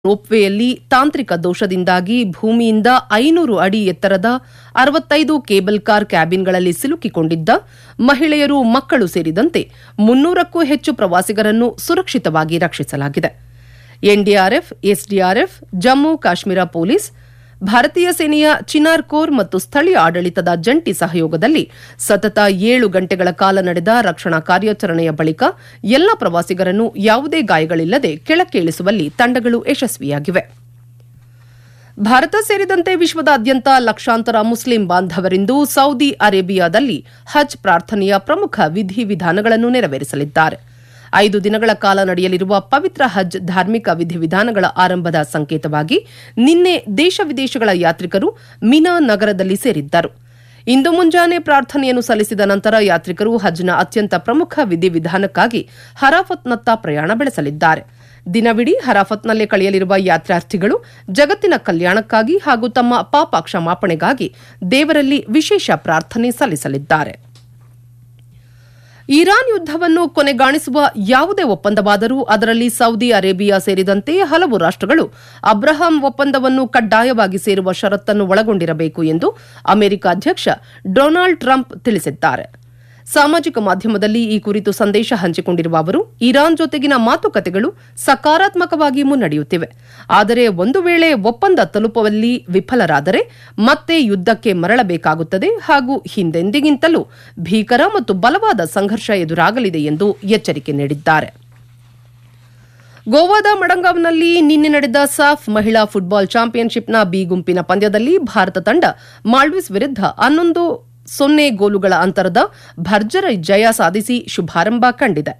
ರೋಪ್ವೇಯಲ್ಲಿ ತಾಂತ್ರಿಕ ದೋಷದಿಂದಾಗಿ ಭೂಮಿಯಿಂದ 500 ಅಡಿ ಎತ್ತರದ 65 ಕೇಬಲ್ ಕಾರ್ ಕ್ಯಾಬಿನ್ಗಳಲ್ಲಿ ಸಿಲುಕಿಕೊಂಡಿದ್ದ ಮಹಿಳೆಯರು, ಮಕ್ಕಳು ಸೇರಿದಂತೆ 300ಕ್ಕೂ ಹೆಚ್ಚು ಪ್ರವಾಸಿಗರನ್ನು ಸುರಕ್ಷಿತವಾಗಿ ರಕ್ಷಿಸಲಾಗಿದೆ. NDRF, SDRF, Jammu Kashmir police, ಭಾರತೀಯ ಸೇನೆಯ ಚಿನಾರ್ ಕೋರ್ ಮತ್ತು ಸ್ಥಳೀಯ ಆಡಳಿತದ ಜಂಟಿ ಸಹಯೋಗದಲ್ಲಿ ಸತತ 7 ಗಂಟೆಗಳ ಕಾಲ ನಡೆದ ರಕ್ಷಣಾ ಕಾರ್ಯಾಚರಣೆಯ ಬಳಿಕ ಎಲ್ಲ ಪ್ರವಾಸಿಗರನ್ನು ಯಾವುದೇ ಗಾಯಗಳಿಲ್ಲದೆ ಕೆಳಕ್ಕೆ ಇಳಿಸುವಲ್ಲಿ ತಂಡಗಳು ಯಶಸ್ವಿಯಾಗಿವೆ. ಭಾರತ ಸೇರಿದಂತೆ ವಿಶ್ವದಾದ್ಯಂತ ಲಕ್ಷಾಂತರ ಮುಸ್ಲಿಂ ಬಾಂಧವರಿಂದು ಸೌದಿ ಅರೇಬಿಯಾದಲ್ಲಿ ಹಜ್ ಪ್ರಾರ್ಥನೆಯ ಪ್ರಮುಖ ವಿಧಿವಿಧಾನಗಳನ್ನು ನೆರವೇರಿಸಲಿದ್ದಾರೆ. 5 ದಿನಗಳ ಕಾಲ ನಡೆಯಲಿರುವ ಪವಿತ್ರ ಹಜ್ ಧಾರ್ಮಿಕ ವಿಧಿವಿಧಾನಗಳ ಆರಂಭದ ಸಂಕೇತವಾಗಿ ನಿನ್ನೆ ದೇಶ ವಿದೇಶಗಳ ಯಾತ್ರಿಕರು ಮಿನಾ ನಗರದಲ್ಲಿ ಸೇರಿದ್ದರು. ಇಂದು ಮುಂಜಾನೆ ಪ್ರಾರ್ಥನೆಯನ್ನು ಸಲ್ಲಿಸಿದ ನಂತರ ಯಾತ್ರಿಕರು ಹಜ್ನ ಅತ್ಯಂತ ಪ್ರಮುಖ ವಿಧಿವಿಧಾನಕ್ಕಾಗಿ ಹರಾಫತ್ನತ್ತ ಪ್ರಯಾಣ ಬೆಳೆಸಲಿದ್ದಾರೆ. ದಿನವಿಡೀ ಹರಾಫತ್ನಲ್ಲೇ ಕಳೆಯಲಿರುವ ಯಾತ್ರಾರ್ಥಿಗಳು ಜಗತ್ತಿನ ಕಲ್ಯಾಣಕ್ಕಾಗಿ ಹಾಗೂ ತಮ್ಮ ಪಾಪ ಕ್ಷಮಾಪಣೆಗಾಗಿ ದೇವರಲ್ಲಿ ವಿಶೇಷ ಪ್ರಾರ್ಥನೆ ಸಲ್ಲಿಸಲಿದ್ದಾರೆ. ಇರಾನ್ ಯುದ್ದವನ್ನು ಕೊನೆಗಾಣಿಸುವ ಯಾವುದೇ ಒಪ್ಪಂದವಾದರೂ ಅದರಲ್ಲಿ ಸೌದಿ ಅರೇಬಿಯಾ ಸೇರಿದಂತೆ ಹಲವು ರಾಷ್ಟಗಳು ಅಬ್ರಹಾಂ ಒಪ್ಪಂದವನ್ನು ಕಡ್ಡಾಯವಾಗಿ ಸೇರುವ ಷರತ್ತನ್ನು ಒಳಗೊಂಡಿರಬೇಕು ಎಂದು ಅಮೆರಿಕ ಅಧ್ಯಕ್ಷ ಡೊನಾಲ್ಡ್ ಟ್ರಂಪ್ ತಿಳಿಸಿದ್ದಾರೆ. ಸಾಮಾಜಿಕ ಮಾಧ್ಯಮದಲ್ಲಿ ಈ ಕುರಿತು ಸಂದೇಶ ಹಂಚಿಕೊಂಡಿರುವ ಅವರು, ಇರಾನ್ ಜೊತೆಗಿನ ಮಾತುಕತೆಗಳು ಸಕಾರಾತ್ಮಕವಾಗಿ ಮುನ್ನಡೆಯುತ್ತಿವೆ. ಆದರೆ ಒಂದು ವೇಳೆ ಒಪ್ಪಂದ ತಲುಪುವಲ್ಲಿ ವಿಫಲರಾದರೆ ಮತ್ತೆ ಯುದ್ದಕ್ಕೆ ಮರಳಬೇಕಾಗುತ್ತದೆ ಹಾಗೂ ಹಿಂದೆಂದಿಗಿಂತಲೂ ಭೀಕರ ಮತ್ತು ಬಲವಾದ ಸಂಘರ್ಷ ಎದುರಾಗಲಿದೆ ಎಂದು ಎಚ್ಚರಿಕೆ ನೀಡಿದ್ದಾರೆ. ಗೋವಾದ ಮಡಂಗಾವ್ನಲ್ಲಿ ನಿನ್ನೆ ನಡೆದ ಸಾಫ್ ಮಹಿಳಾ ಫುಟ್ಬಾಲ್ ಚಾಂಪಿಯನ್ಶಿಪ್ನ ಬಿ ಗುಂಪಿನ ಪಂದ್ಯದಲ್ಲಿ ಭಾರತ ತಂಡ ಮಾಲ್ಡೀವ್ಸ್ ವಿರುದ್ಧ 11-0 ಗೋಲುಗಳ ಅಂತರದ ಭರ್ಜರಿ ಜಯ ಸಾಧಿಸಿ ಶುಭಾರಂಭ ಕಂಡಿದೆ.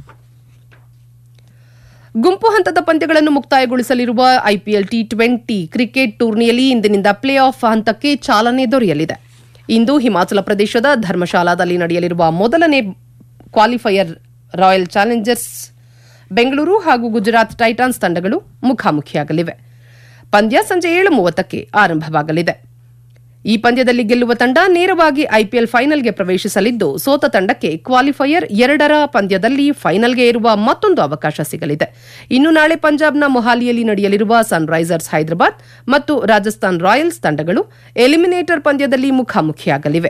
ಗುಂಪು ಹಂತದ ಪಂದ್ಯಗಳನ್ನು ಮುಕ್ತಾಯಗೊಳಿಸಲಿರುವ ಐಪಿಎಲ್ ಟಿ20 ಕ್ರಿಕೆಟ್ ಟೂರ್ನಿಯಲ್ಲಿ ಇಂದಿನಿಂದ ಪ್ಲೇ ಆಫ್ ಹಂತಕ್ಕೆ ಚಾಲನೆ ದೊರೆಯಲಿದೆ. ಇಂದು ಹಿಮಾಚಲ ಪ್ರದೇಶದ ಧರ್ಮಶಾಲಾದಲ್ಲಿ ನಡೆಯಲಿರುವ ಮೊದಲನೇ ಕ್ವಾಲಿಫೈಯರ್ ರಾಯಲ್ ಚಾಲೆಂಜರ್ಸ್ ಬೆಂಗಳೂರು ಹಾಗೂ ಗುಜರಾತ್ ಟೈಟಾನ್ಸ್ ತಂಡಗಳು ಮುಖಾಮುಖಿಯಾಗಲಿವೆ. ಪಂದ್ಯ ಸಂಜೆ 7:30ಕ್ಕೆ ಆರಂಭವಾಗಲಿದೆ. ಈ ಪಂದ್ಯದಲ್ಲಿ ಗೆಲ್ಲುವ ತಂಡ ನೇರವಾಗಿ ಐಪಿಎಲ್ ಫೈನಲ್ಗೆ ಪ್ರವೇಶಿಸಲಿದ್ದು, ಸೋತ ತಂಡಕ್ಕೆ ಕ್ವಾಲಿಫೈಯರ್ 2ರ ಪಂದ್ಯದಲ್ಲಿ ಫೈನಲ್ಗೆ ಏರುವ ಮತ್ತೊಂದು ಅವಕಾಶ ಸಿಗಲಿದೆ. ಇನ್ನು ನಾಳೆ ಪಂಜಾಬ್ನ ಮೊಹಾಲಿಯಲ್ಲಿ ನಡೆಯಲಿರುವ ಸನ್ರೈಸರ್ಸ್ ಹೈದರಾಬಾದ್ ಮತ್ತು ರಾಜಸ್ಥಾನ್ ರಾಯಲ್ಸ್ ತಂಡಗಳು ಎಲಿಮಿನೇಟರ್ ಪಂದ್ಯದಲ್ಲಿ ಮುಖಾಮುಖಿಯಾಗಲಿವೆ.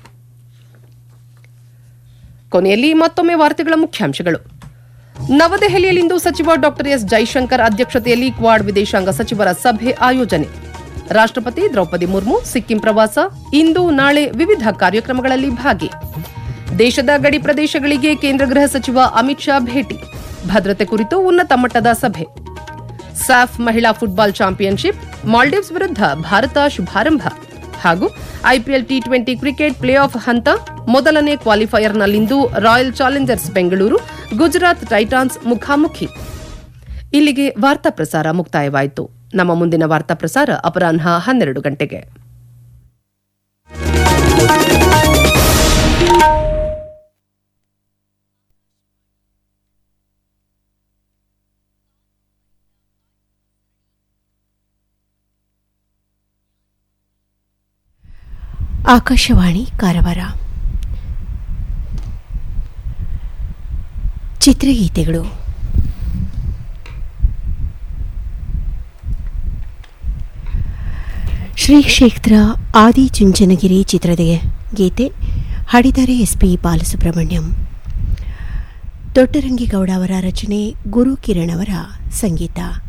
ಕೊನೆಯಲ್ಲಿ ಮತ್ತೊಮ್ಮೆ ವಾರ್ತೆಗಳ ಮುಖ್ಯಾಂಶಗಳು. ನವದೆಹಲಿಯಲ್ಲಿಂದು ಸಚಿವ ಡಾ ಎಸ್ ಜೈಶಂಕರ್ ಅಧ್ಯಕ್ಷತೆಯಲ್ಲಿ ಕ್ವಾಡ್ ವಿದೇಶಾಂಗ ಸಚಿವರ ಸಭೆ ಆಯೋಜನೆ. ರಾಷ್ಟಪತಿ ದ್ರೌಪದಿ ಮುರ್ಮು ಸಿಕ್ಕಿಂ ಪ್ರವಾಸ, ಇಂದು ನಾಳೆ ವಿವಿಧ ಕಾರ್ಯಕ್ರಮಗಳಲ್ಲಿ ಭಾಗಿ. ದೇಶದ ಗಡಿ ಪ್ರದೇಶಗಳಿಗೆ ಕೇಂದ್ರ ಗೃಹ ಸಚಿವ ಅಮಿತ್ ಶಾ ಭೇಟಿ, ಭದ್ರತೆ ಕುರಿತು ಉನ್ನತ ಮಟ್ಟದ ಸಭೆ. ಸಾಫ್ ಮಹಿಳಾ ಫುಟ್ಬಾಲ್ ಚಾಂಪಿಯನ್ಶಿಪ್, ಮಾಲ್ಡೀವ್ಸ್ ವಿರುದ್ಧ ಭಾರತ ಶುಭಾರಂಭ ಹಾಗೂ IPL T20 cricket play of ಹಂತ ಮೊದಲನೇ ಕ್ವಾಲಿಫೈಯರ್ನಲ್ಲಿಂದು royal Challengers Bengaluru, Gujarat Titans ಮುಖಾಮುಖಿ. ಇಲ್ಲಿಗೆ ವಾರ್ತಾ ಪ್ರಸಾರ ಮುಕ್ತಾಯವಾಯಿತು. ನಮ್ಮ ಮುಂದಿನ ವಾರ್ತಾ ಪ್ರಸಾರ ಅಪರಾಹ್ನ 12 ಗಂಟೆಗೆ. ಆಕಾಶವಾಣಿ ಕಾರವಾರ. ಚಿತ್ರಗೀತೆಗಳು. ಶ್ರೀ ಕ್ಷೇತ್ರ ಆದಿಚುಂಚನಗಿರಿ ಚಿತ್ರದ ಗೀತೆ ಹಾಡಿದ್ದಾರೆ ಎಸ್ಪಿ ಬಾಲಸುಬ್ರಹ್ಮಣ್ಯಂ. ದೊಡ್ಡರಂಗೇಗೌಡ ಅವರ ರಚನೆ, ಗುರು ಕಿರಣ್ ಅವರ ಸಂಗೀತ.